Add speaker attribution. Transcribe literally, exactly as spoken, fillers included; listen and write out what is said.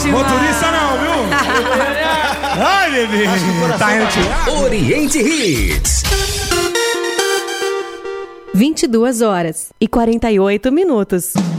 Speaker 1: ótima.
Speaker 2: Motorista não, viu? Ai, bebê. Tá retirado.
Speaker 3: Oriente Hits.
Speaker 1: vinte e duas horas e quarenta e oito minutos.